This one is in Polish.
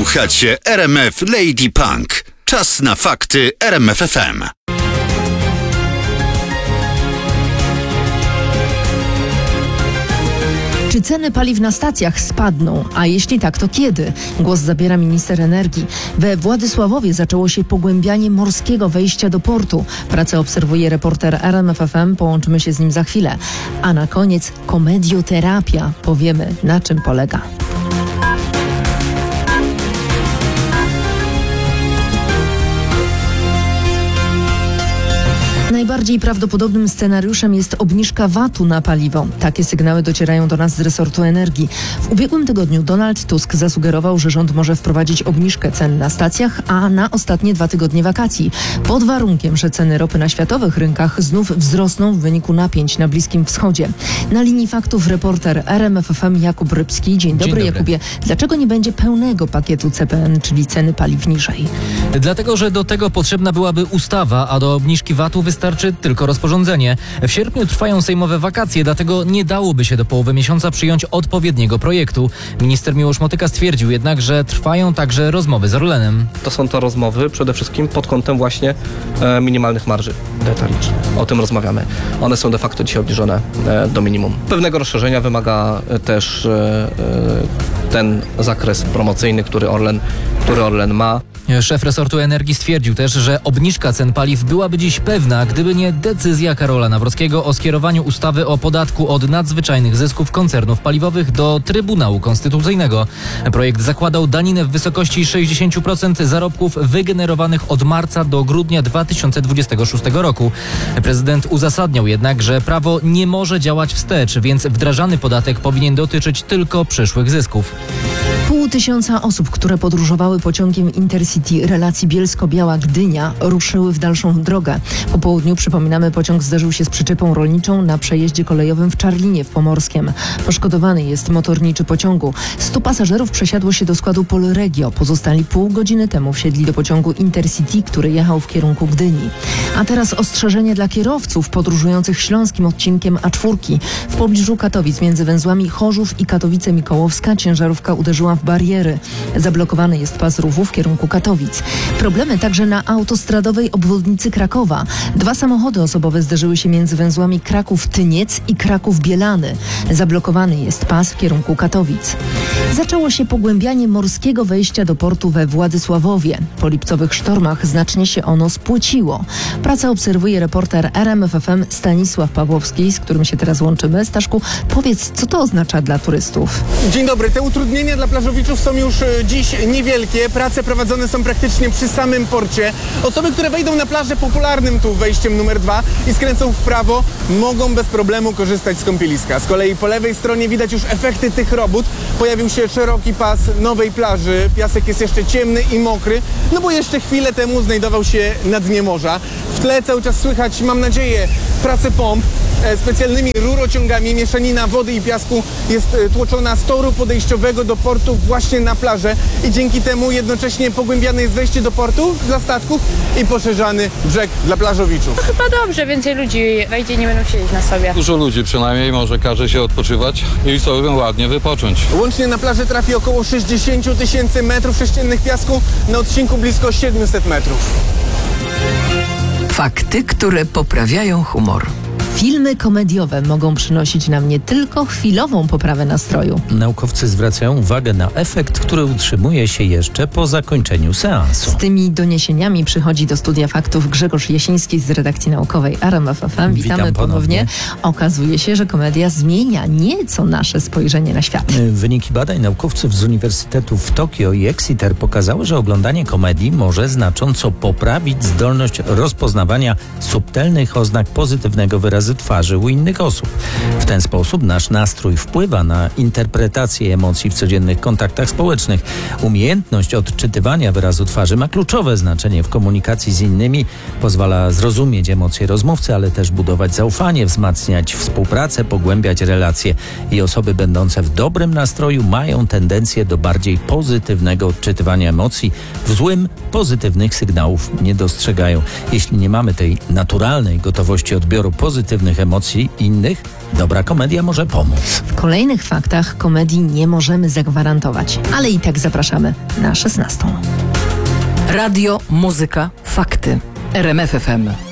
Słuchacie RMF Lady Punk. Czas na fakty RMF FM. Czy ceny paliw na stacjach spadną? A jeśli tak, to kiedy? Głos zabiera minister energii. We Władysławowie zaczęło się pogłębianie morskiego wejścia do portu. Pracę obserwuje reporter RMF FM. Połączymy się z nim za chwilę. A na koniec komedioterapia. Powiemy, na czym polega. Najbardziej prawdopodobnym scenariuszem jest obniżka VAT-u na paliwo. Takie sygnały docierają do nas z resortu energii. W ubiegłym tygodniu Donald Tusk zasugerował, że rząd może wprowadzić obniżkę cen na stacjach, a na ostatnie 2 tygodnie wakacji. Pod warunkiem, że ceny ropy na światowych rynkach znów wzrosną w wyniku napięć na Bliskim Wschodzie. Na linii faktów reporter RMF FM Jakub Rybski. Dzień dobry, Jakubie. Dlaczego nie będzie pełnego pakietu CPN, czyli ceny paliw niżej? Dlatego, że do tego potrzebna byłaby ustawa, a do obniżki VAT-u wystarczy tylko rozporządzenie. W sierpniu trwają sejmowe wakacje, dlatego nie dałoby się do połowy miesiąca przyjąć odpowiedniego projektu. Minister Miłosz Motyka stwierdził jednak, że trwają także rozmowy z Orlenem. To są to rozmowy przede wszystkim pod kątem właśnie minimalnych marży detalicznych. O tym rozmawiamy. One są de facto dzisiaj obniżone do minimum. Pewnego rozszerzenia wymaga też ten zakres promocyjny, który Orlen ma. Szef resortu energii stwierdził też, że obniżka cen paliw byłaby dziś pewna, gdyby nie decyzja Karola Nawrockiego o skierowaniu ustawy o podatku od nadzwyczajnych zysków koncernów paliwowych do Trybunału Konstytucyjnego. Projekt zakładał daninę w wysokości 60% zarobków wygenerowanych od marca do grudnia 2026 roku. Prezydent uzasadniał jednak, że prawo nie może działać wstecz, więc wdrażany podatek powinien dotyczyć tylko przyszłych zysków. 500 osób, które podróżowały pociągiem Intercity relacji Bielsko-Biała-Gdynia, ruszyły w dalszą drogę. Po południu, przypominamy, pociąg zderzył się z przyczepą rolniczą na przejeździe kolejowym w Czarlinie w Pomorskiem. Poszkodowany jest motorniczy pociągu. 100 pasażerów przesiadło się do składu Polregio. Pozostali pół godziny temu wsiedli do pociągu Intercity, który jechał w kierunku Gdyni. A teraz ostrzeżenie dla kierowców podróżujących śląskim odcinkiem A4. W pobliżu Katowic między węzłami Chorzów i Katowice-Mikołowska ciężarówka uderzyła w bariery. Zablokowany jest pas ruchu w kierunku Katowic. Problemy także na autostradowej obwodnicy Krakowa. 2 samochody osobowe zderzyły się między węzłami Kraków-Tyniec i Kraków-Bielany. Zablokowany jest pas w kierunku Katowic. Zaczęło się pogłębianie morskiego wejścia do portu we Władysławowie. Po lipcowych sztormach znacznie się ono spłyciło. Pracę obserwuje reporter RMF FM Stanisław Pawłowski, z którym się teraz łączymy. Staszku, powiedz, co to oznacza dla turystów? Dzień dobry. Te utrudnienia dla plażowiczów są już dziś niewielkie. Prace prowadzone są praktycznie przy samym porcie. Osoby, które wejdą na plażę popularnym tu wejściem numer 2 i skręcą w prawo, mogą bez problemu korzystać z kąpieliska. Z kolei po lewej stronie widać już efekty tych robót. Pojawił się szeroki pas nowej plaży. Piasek jest jeszcze ciemny i mokry, no bo jeszcze chwilę temu znajdował się na dnie morza. W tle cały czas słychać, mam nadzieję, pracę pomp. Specjalnymi rurociągami mieszanina wody i piasku jest tłoczona z toru podejściowego do portu właśnie na plażę i dzięki temu jednocześnie pogłębiane jest wejście do portu dla statków i poszerzany brzeg dla plażowiczów. To chyba dobrze, więcej ludzi wejdzie i nie będą siedzieć na sobie. Dużo ludzi przynajmniej może każe się odpoczywać i sobie ładnie wypocząć. Łącznie na plażę trafi około 60 000 metrów sześciennych piasku, na odcinku blisko 700 metrów. Fakty, które poprawiają humor. Filmy komediowe mogą przynosić nam nie tylko chwilową poprawę nastroju. Naukowcy zwracają uwagę na efekt, który utrzymuje się jeszcze po zakończeniu seansu. Z tymi doniesieniami przychodzi do studia faktów Grzegorz Jasiński z redakcji naukowej RMF FM. Witamy ponownie. Okazuje się, że komedia zmienia nieco nasze spojrzenie na świat. Wyniki badań naukowców z uniwersytetów w Tokio i Exeter pokazały, że oglądanie komedii może znacząco poprawić zdolność rozpoznawania subtelnych oznak pozytywnego wyrazu twarzy u innych osób. W ten sposób nasz nastrój wpływa na interpretację emocji w codziennych kontaktach społecznych. Umiejętność odczytywania wyrazu twarzy ma kluczowe znaczenie w komunikacji z innymi. Pozwala zrozumieć emocje rozmówcy, ale też budować zaufanie, wzmacniać współpracę, pogłębiać relacje. I osoby będące w dobrym nastroju mają tendencję do bardziej pozytywnego odczytywania emocji. W złym pozytywnych sygnałów nie dostrzegają. Jeśli nie mamy tej naturalnej gotowości odbioru pozytywnego, negatywnych emocji innych, dobra komedia może pomóc. W kolejnych faktach komedii nie możemy zagwarantować, ale i tak zapraszamy na 16. Radio, muzyka, fakty. RMF FM.